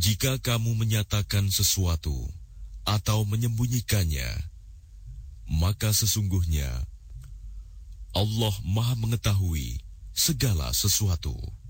Jika kamu menyatakan sesuatu atau menyembunyikannya, maka sesungguhnya Allah Maha mengetahui segala sesuatu.